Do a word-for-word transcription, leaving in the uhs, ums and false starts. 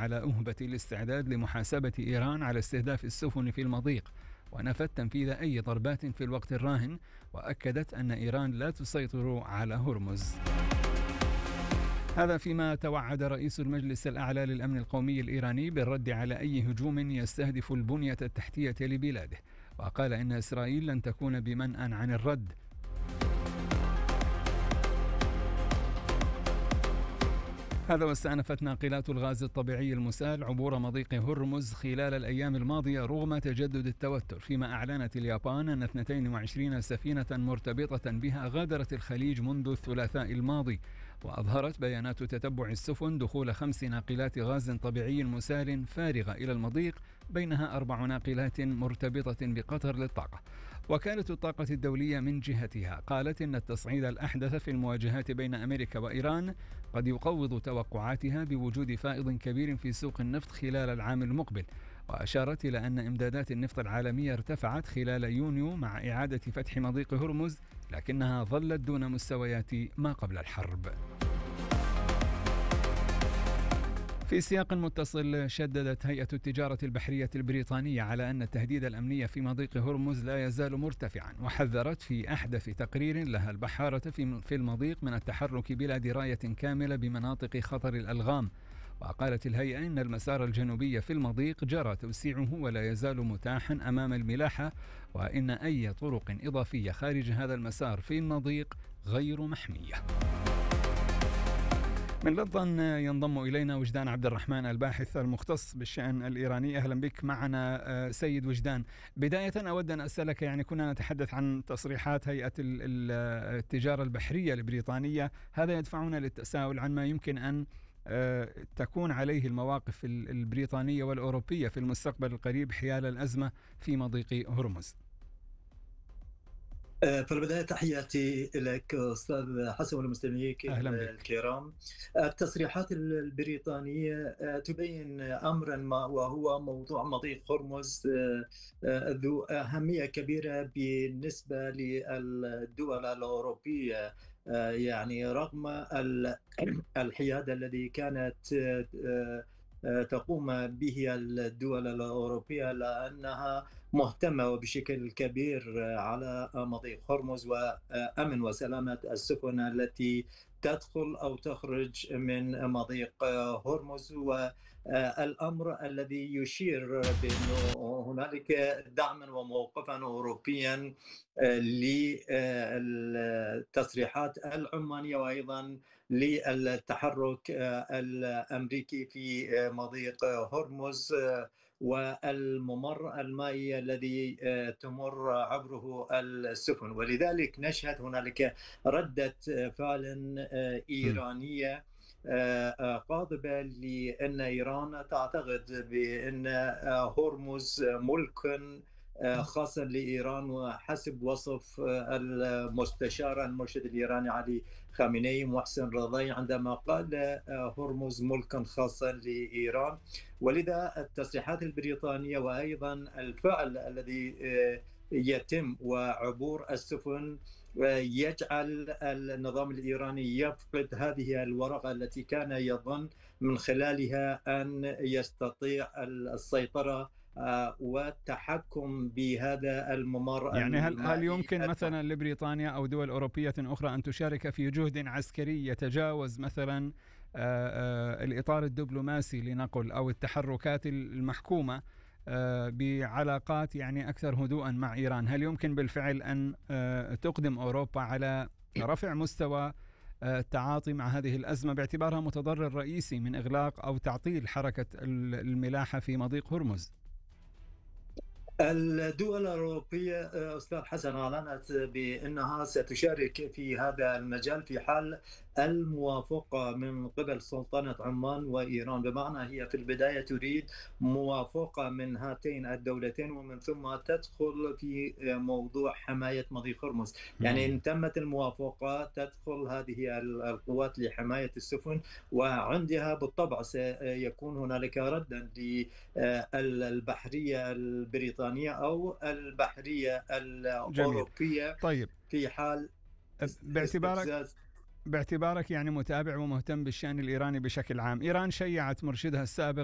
على أهبة الاستعداد لمحاسبة إيران على استهداف السفن في المضيق، ونفت تنفيذ أي ضربات في الوقت الراهن، وأكدت أن إيران لا تسيطر على هرمز. هذا فيما توعد رئيس المجلس الأعلى للأمن القومي الإيراني بالرد على أي هجوم يستهدف البنية التحتية لبلاده، وقال إن إسرائيل لن تكون بمنأى عن الرد. هذا واستأنفت ناقلات الغاز الطبيعي المسال عبور مضيق هرمز خلال الأيام الماضية رغم تجدد التوتر، فيما أعلنت اليابان أن اثنتين وعشرين سفينة مرتبطة بها غادرت الخليج منذ الثلاثاء الماضي. وأظهرت بيانات تتبع السفن دخول خمس ناقلات غاز طبيعي مسال فارغة إلى المضيق، بينها أربع ناقلات مرتبطة بقطر للطاقة. وكالة الطاقة الدولية من جهتها قالت إن التصعيد الأحدث في المواجهات بين أمريكا وإيران قد يقوض توقعاتها بوجود فائض كبير في سوق النفط خلال العام المقبل، وأشارت إلى أن إمدادات النفط العالمية ارتفعت خلال يونيو مع إعادة فتح مضيق هرمز، لكنها ظلت دون مستويات ما قبل الحرب. في سياق متصل، شددت هيئة التجارة البحرية البريطانية على أن التهديد الأمني في مضيق هرمز لا يزال مرتفعا، وحذرت في أحدث تقرير لها البحارة في المضيق من التحرك بلا دراية كاملة بمناطق خطر الألغام. وقالت الهيئة إن المسار الجنوبي في المضيق جرى توسيعه ولا يزال متاحا أمام الملاحة، وإن أي طرق إضافية خارج هذا المسار في المضيق غير محمية. من لندن ينضم إلينا وجدان عبد الرحمن الباحث المختص بالشأن الإيراني. أهلا بك معنا سيد وجدان. بداية أود أن أسألك، يعني كنا نتحدث عن تصريحات هيئة التجارة البحرية البريطانية، هذا يدفعنا للتساؤل عن ما يمكن أن تكون عليه المواقف البريطانية والأوروبية في المستقبل القريب حيال الأزمة في مضيق هرمز. في البداية تحياتي لك أستاذ حسن والمستمعين الكرام. التصريحات البريطانية تبين أمرا ما، وهو موضوع مضيق هرمز ذو أهمية كبيرة بالنسبة للدول الأوروبية، يعني رغم الحياد الذي كانت تقوم به الدول الأوروبية، لأنها مهتمة بشكل كبير على مضيق هرمز وأمن وسلامة السفن التي تدخل أو تخرج من مضيق هرمز. والأمر الذي يشير بأنه هنالك دعما وموقفا أوروبيا للتصريحات العمانية وأيضا للتحرك الأمريكي في مضيق هرمز والممر المائي الذي تمر عبره السفن. ولذلك نشهد هنالك ردة فعل إيرانية قاضبة، لأن إيران تعتقد بأن هرمز ملك خاصا لإيران، وحسب وصف المستشار المرشد الإيراني علي خامنئي محسن رضاي عندما قال هرمز ملكا خاصا لإيران. ولذا التصريحات البريطانية وأيضا الفعل الذي يتم وعبور السفن يجعل النظام الإيراني يفقد هذه الورقة التي كان يظن من خلالها أن يستطيع السيطرة والتحكم بهذا الممر. يعني هل هل يمكن مثلا لبريطانيا أو دول أوروبية أخرى أن تشارك في جهد عسكري يتجاوز مثلا الإطار الدبلوماسي لنقل أو التحركات المحكومة بعلاقات يعني أكثر هدوءا مع إيران؟ هل يمكن بالفعل أن تقدم أوروبا على رفع مستوى التعاطي مع هذه الأزمة باعتبارها متضرر رئيسي من إغلاق أو تعطيل حركة الملاحة في مضيق هرمز؟ الدول الأوروبية أستاذ حسن أعلنت بأنها ستشارك في هذا المجال في حال الموافقة من قبل سلطنة عمان وإيران، بمعنى هي في البداية تريد موافقة من هاتين الدولتين ومن ثم تدخل في موضوع حماية مضيق هرمز. يعني إن تمت الموافقة تدخل هذه القوات لحماية السفن، وعندها بالطبع سيكون هنالك ردا للبحرية البريطانية أو البحرية الأوروبية. طيب. في حال باعتبارك باعتبارك يعني متابع ومهتم بالشأن الإيراني بشكل عام، إيران شيعت مرشدها السابق